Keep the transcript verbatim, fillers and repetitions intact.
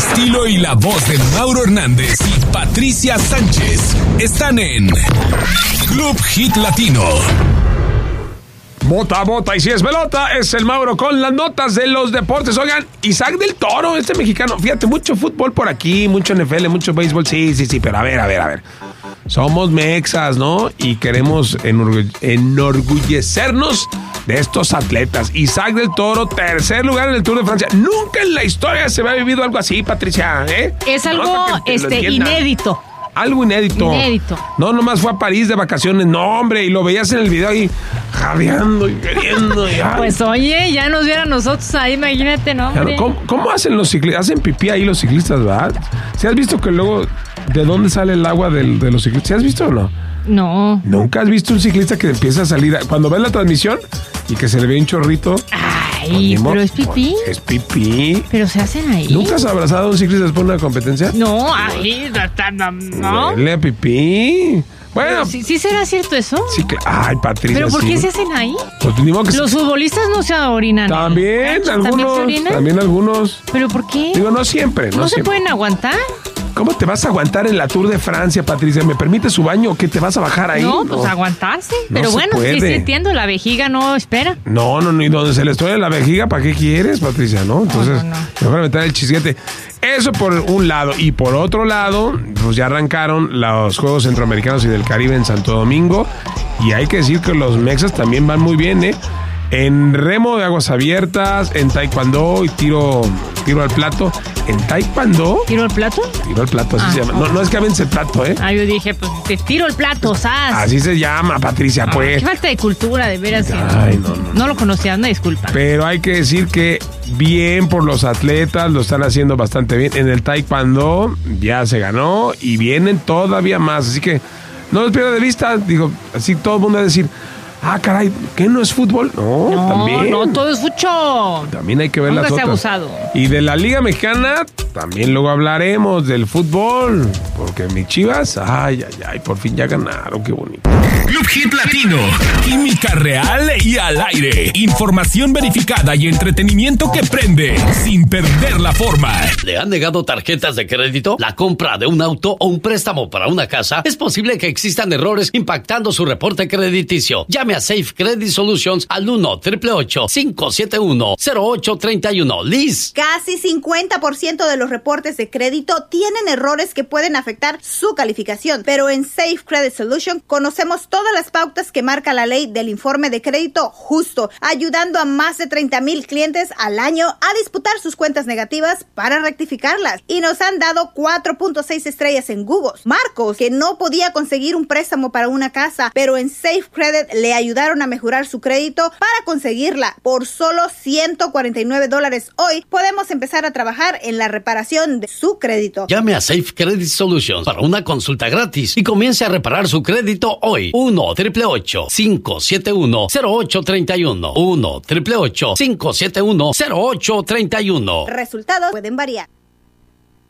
estilo y la voz de Mauro Hernández y Patricia Sánchez están en Club Hit Latino. Bota, bota, y si es pelota, es el Mauro con las notas de los deportes. Oigan, Isaac del Toro, este mexicano, fíjate, mucho fútbol por aquí, mucho N F L, mucho béisbol, sí, sí, sí, pero a ver, a ver, a ver. Somos mexas, ¿no? Y queremos enorgu- enorgullecernos de estos atletas. Isaac del Toro, tercer lugar en el Tour de Francia. Nunca en la historia se había vivido algo así, Patricia, ¿eh? Es algo no, este, inédito. Algo inédito. Inédito. No, nomás fue a París de vacaciones. No, hombre, y lo veías en el video ahí jadeando y queriendo. Y, pues oye, ya nos vieran nosotros ahí, imagínate, ¿no? Claro, ¿cómo, ¿Cómo hacen los ciclistas? Hacen pipí ahí los ciclistas, ¿verdad? ¿Sí has visto que luego de dónde sale el agua del, de los ciclistas? ¿Sí has visto o no? No. ¿Nunca has visto un ciclista que empieza a salir cuando ves la transmisión y que se le ve un chorrito? Ay, pero es pipí. Es pipí. Pero se hacen ahí. ¿Nunca has abrazado a un ciclista después de una competencia? No, ay, no. no. Huele a pipí. Bueno. ¿Sí, ¿Sí será cierto eso? Sí, que, ay, Patricia. ¿Pero por sí. qué se hacen ahí? Pues, ni modo que Los se... futbolistas no se orinan. También, algunos. ¿También se orinan? También algunos. ¿Pero por qué? Digo, no siempre. ¿No, no se siempre. pueden aguantar? ¿Cómo te vas a aguantar en la Tour de Francia, Patricia? ¿Me permite su baño o qué te vas a bajar ahí? No, pues aguantarse. No Pero se bueno, puede. sí, sí entiendo, la vejiga no espera. No, no, no, y donde se les truene la vejiga, ¿para qué quieres, Patricia? ¿No? Entonces, No, no, no. mejor meter el chisguete. Eso por un lado. Y por otro lado, pues ya arrancaron los Juegos Centroamericanos y del Caribe en Santo Domingo. Y hay que decir que los mexas también van muy bien, ¿eh? En remo de aguas abiertas, en taekwondo y tiro, tiro al plato. En taekwondo... ¿Tiro al plato? Tiro al plato, así Ah, se llama. No, no es que avance el plato, ¿eh? Ah, yo dije, pues te tiro el plato, ¿sabes? Así se llama, Patricia, Ah, pues. qué falta de cultura, de veras. Ay, no, no, no. No lo conocías, una disculpa. Pero hay que decir que bien por los atletas, lo están haciendo bastante bien. En el taekwondo ya se ganó y vienen todavía más. Así que no los pierda de vista. Digo, así todo el mundo va a decir, ah, caray, ¿qué no es fútbol? No, No, también. no, todo es fucho. También hay que ver Nunca las se ha otras. abusado. Y de la Liga Mexicana, también luego hablaremos del fútbol. Porque mis Chivas, ay, ay, ay, por fin ya ganaron, qué bonito. Club Hit Latino. Química real y al aire. Información verificada y entretenimiento que prende sin perder la forma. ¿Le han negado tarjetas de crédito? ¿La compra de un auto o un préstamo para una casa? Es posible que existan errores impactando su reporte crediticio. Llame a Safe Credit Solutions al uno, ocho ocho ocho, cinco siete uno, cero ocho tres uno. Liz. Casi cincuenta por ciento de los reportes de crédito tienen errores que pueden afectar su calificación, pero en Safe Credit Solution conocemos todas las pautas que marca la ley del informe de crédito justo, ayudando a más de treinta mil clientes al año a disputar sus cuentas negativas para rectificarlas. Y nos han dado cuatro punto seis estrellas en Google. Marcos, que no podía conseguir un préstamo para una casa, pero en Safe Credit le ayudaron a mejorar su crédito para conseguirla. Por solo ciento cuarenta y nueve dólares hoy, podemos empezar a trabajar en la reparación de su crédito. Llame a Safe Credit Solutions para una consulta gratis y comience a reparar su crédito hoy. uno, ocho ocho ocho, cinco siete uno, cero ocho tres uno. uno, ocho ocho ocho, cinco siete uno, cero ocho tres uno. Resultados pueden variar.